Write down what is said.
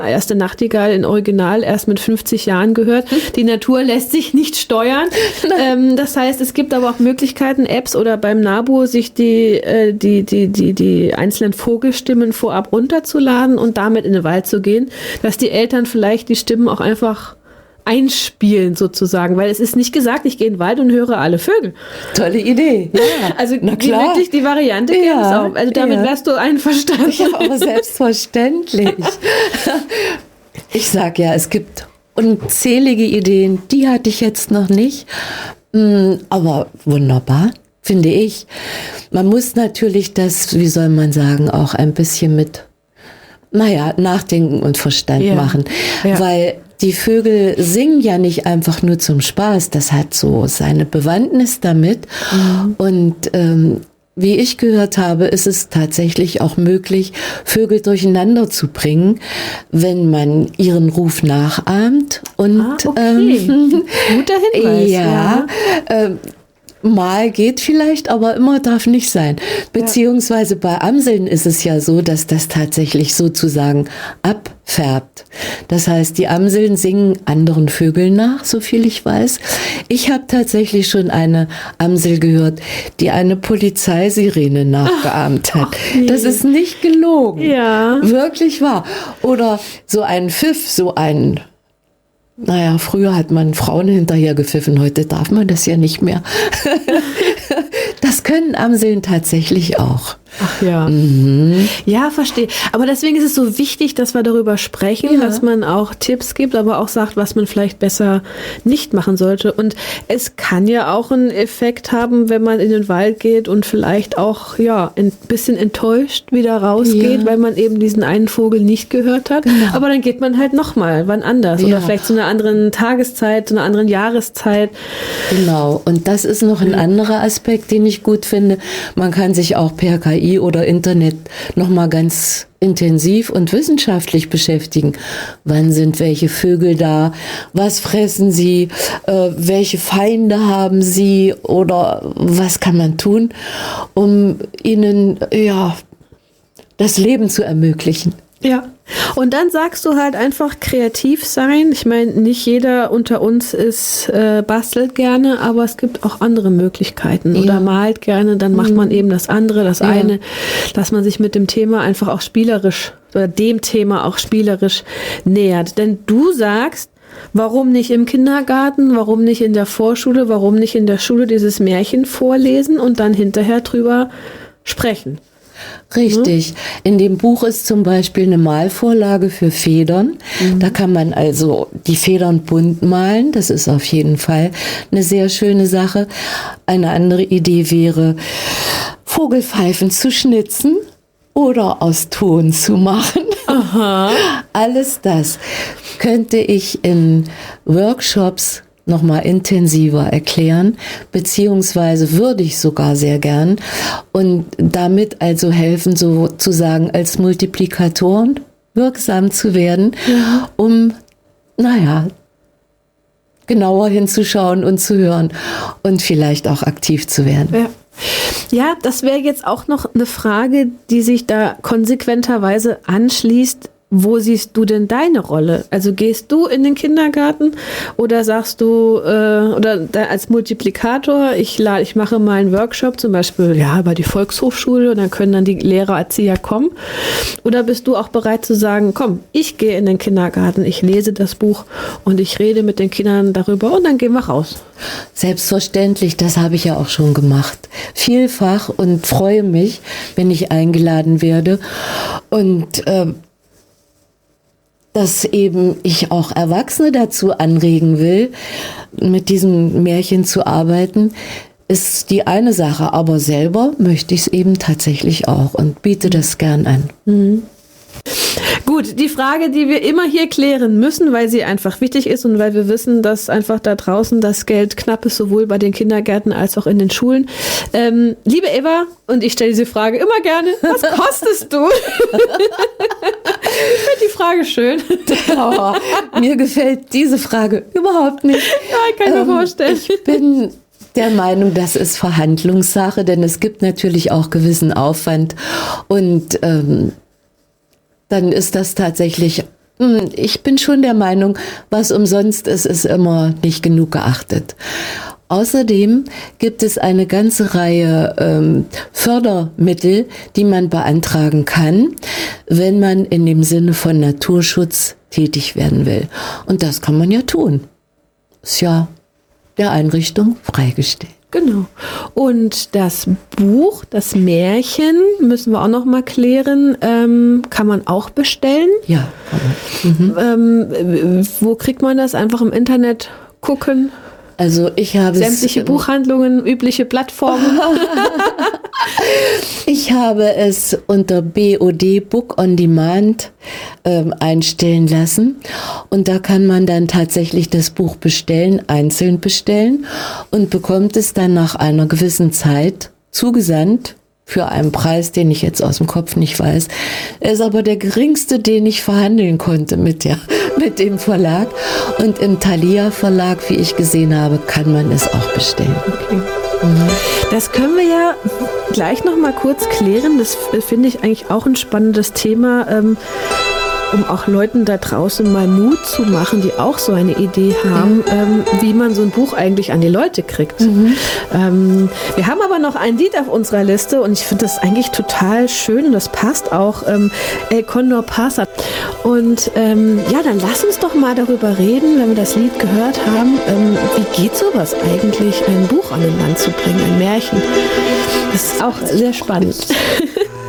erste Nachtigall in Original erst mit 50 Jahren gehört. Die Natur lässt sich nicht steuern. Das heißt, es gibt aber auch Möglichkeiten, Apps oder beim NABU, sich die einzelnen Vogelstimmen vorab runterzuladen und damit in den Wald zu gehen, dass die Eltern vielleicht die Stimmen auch einfach einspielen sozusagen, weil es ist nicht gesagt, ich gehe in den Wald und höre alle Vögel. Tolle Idee. Ja. Also wirklich die Variante gibt es auch. Also damit wärst du einverstanden. Ja, aber selbstverständlich. Ich sag ja, es gibt unzählige Ideen, die hatte ich jetzt noch nicht, aber wunderbar, finde ich. Man muss natürlich das, wie soll man sagen, auch ein bisschen mit, Nachdenken und Verstand machen, weil die Vögel singen ja nicht einfach nur zum Spaß, das hat so seine Bewandtnis damit. Und wie ich gehört habe, ist es tatsächlich auch möglich, Vögel durcheinander zu bringen, wenn man ihren Ruf nachahmt. Und guter Hinweis. Mal geht vielleicht, aber immer darf nicht sein. Beziehungsweise bei Amseln ist es ja so, dass das tatsächlich sozusagen abfärbt. Das heißt, die Amseln singen anderen Vögeln nach, so viel ich weiß. Ich habe tatsächlich schon eine Amsel gehört, die eine Polizeisirene nachgeahmt hat. Das ist nicht gelogen. Ja. Wirklich wahr. Oder so ein Pfiff, früher hat man Frauen hinterher gepfiffen, heute darf man das ja nicht mehr. Das können Amseln tatsächlich auch. Ach ja. Ja, verstehe. Aber deswegen ist es so wichtig, dass wir darüber sprechen, dass man auch Tipps gibt, aber auch sagt, was man vielleicht besser nicht machen sollte. Und es kann ja auch einen Effekt haben, wenn man in den Wald geht und vielleicht auch ein bisschen enttäuscht wieder rausgeht, weil man eben diesen einen Vogel nicht gehört hat. Genau. Aber dann geht man halt nochmal, wann anders. Oder vielleicht zu einer anderen Tageszeit, zu einer anderen Jahreszeit. Genau. Und das ist noch ein anderer Aspekt, den ich gut finde. Man kann sich auch per KI oder Internet nochmal ganz intensiv und wissenschaftlich beschäftigen. Wann sind welche Vögel da? Was fressen sie? Welche Feinde haben sie? Oder was kann man tun, um ihnen das Leben zu ermöglichen? Ja. Und dann sagst du halt einfach kreativ sein. Ich meine, nicht jeder unter uns bastelt gerne, aber es gibt auch andere Möglichkeiten. Oder malt gerne, dann macht man eben das andere, das eine, dass man sich mit dem Thema einfach auch spielerisch oder dem Thema auch spielerisch nähert. Denn du sagst, warum nicht im Kindergarten, warum nicht in der Vorschule, warum nicht in der Schule dieses Märchen vorlesen und dann hinterher drüber sprechen. Richtig. In dem Buch ist zum Beispiel eine Malvorlage für Federn. Da kann man also die Federn bunt malen. Das ist auf jeden Fall eine sehr schöne Sache. Eine andere Idee wäre, Vogelpfeifen zu schnitzen oder aus Ton zu machen. Aha. Alles das könnte ich in Workshops nochmal intensiver erklären, beziehungsweise würde ich sogar sehr gern und damit also helfen, sozusagen als Multiplikatoren wirksam zu werden, um, genauer hinzuschauen und zu hören und vielleicht auch aktiv zu werden. Ja, das wäre jetzt auch noch eine Frage, die sich da konsequenterweise anschließt. Wo siehst du denn deine Rolle? Also gehst du in den Kindergarten oder sagst du, oder als Multiplikator, ich mache mal einen Workshop, zum Beispiel über die Volkshochschule und dann können dann die Lehrer, Erzieher kommen? Oder bist du auch bereit zu sagen, komm, ich gehe in den Kindergarten, ich lese das Buch und ich rede mit den Kindern darüber und dann gehen wir raus? Selbstverständlich, das habe ich ja auch schon gemacht. Vielfach und freue mich, wenn ich eingeladen werde und dass eben ich auch Erwachsene dazu anregen will, mit diesem Märchen zu arbeiten, ist die eine Sache. Aber selber möchte ich es eben tatsächlich auch und biete das gern an. Gut, die Frage, die wir immer hier klären müssen, weil sie einfach wichtig ist und weil wir wissen, dass einfach da draußen das Geld knapp ist, sowohl bei den Kindergärten als auch in den Schulen. Liebe Eva, und ich stelle diese Frage immer gerne, was kostest du? Ich finde die Frage schön. Aber mir gefällt diese Frage überhaupt nicht. Ja, ich kann mir vorstellen. Ich bin der Meinung, das ist Verhandlungssache, denn es gibt natürlich auch gewissen Aufwand und dann ist das tatsächlich Ich bin schon der Meinung, was umsonst ist, ist immer nicht genug geachtet. Außerdem gibt es eine ganze Reihe Fördermittel, die man beantragen kann, wenn man in dem Sinne von Naturschutz tätig werden will. Und das kann man ja tun. Ist ja der Einrichtung freigestellt. Genau. Und das Buch, das Märchen, müssen wir auch noch mal klären, kann man auch bestellen? Ja, kann man. Wo kriegt man das? Einfach im Internet gucken? Also ich habe sämtliche Buchhandlungen, übliche Plattformen. Ich habe es unter BOD Book on Demand einstellen lassen und da kann man dann tatsächlich das Buch bestellen, einzeln bestellen und bekommt es dann nach einer gewissen Zeit zugesandt für einen Preis, den ich jetzt aus dem Kopf nicht weiß. Er ist aber der geringste, den ich verhandeln konnte mit dem Verlag. Und im Thalia Verlag, wie ich gesehen habe, kann man es auch bestellen. Okay. Das können wir ja gleich noch mal kurz klären. Das finde ich eigentlich auch ein spannendes Thema, um auch Leuten da draußen mal Mut zu machen, die auch so eine Idee haben, wie man so ein Buch eigentlich an die Leute kriegt. Wir haben aber noch ein Lied auf unserer Liste und ich finde das eigentlich total schön und das passt auch, El Condor Pasa. Und ja, dann lass uns doch mal darüber reden, wenn wir das Lied gehört haben, wie geht sowas eigentlich, ein Buch an den Mann zu bringen, ein Märchen. Das ist auch sehr spannend.